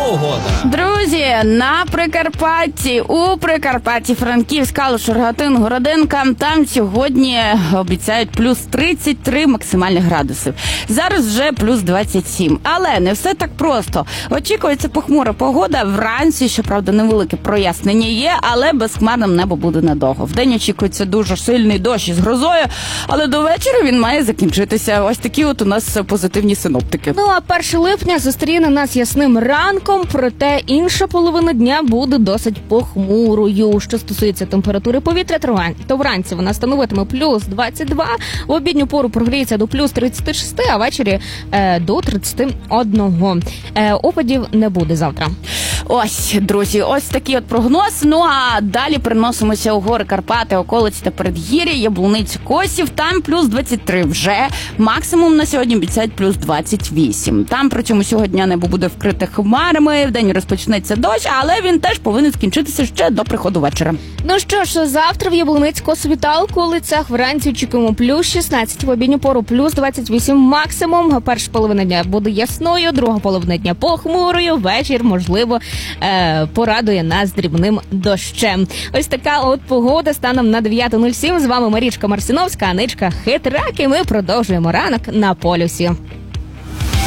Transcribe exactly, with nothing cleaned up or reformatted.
погода. Друзі, на Прикарпатті, у Прикарпатті, Франківськ, Калуш, Рогатин, Городинка, там сьогодні обіцяють плюс тридцять три максимальних градусів. Зараз вже плюс двадцять сім. Але не все так просто. Очікується похмура погода. Вранці, щоправда, невелике прояснення є, але безхмарним небо буде надовго. Вдень очікується дуже сильний дощ із грозою, але до вечора він має закінчитися. Ось такі от у нас позитивні синоптики. Ну, а перше липня зустріне нас ясним ранком, проте інша половина дня буде досить похмурою. Що стосується температури повітря, то вранці вона становитиме плюс двадцять два, в обідню пору прогріється до плюс тридцять шість, а ввечері е, до тридцять один. Е, опадів не буде завтра. Ось, друзі, ось такий от прогноз. Ну, а далі переносимося у гори Карпати, околиці та передгір'я, Яблуницю, Косів. Там плюс двадцять три вже. Максимум на сьогодні обіцяють плюс двадцять вісім. Там протягом цього дня небо буде вкрите хмарами, вдень розпочнеться дощ, але він теж повинен скінчитися ще до приходу вечора. Ну що ж, завтра в Яблуниці, Косові та околицях вранці очікуємо плюс шістнадцять, в обідню пору плюс двадцять вісім максимум. Перша половина дня буде ясною, друга половина дня похмурою, вечір, можливо, е, порадує нас дрібним дощем. Ось така от погода станом на дев'ята нуль сім. З вами Марічка Марсиновська, Аничка Хитрак, і ми продовжуємо ранок на полюсі.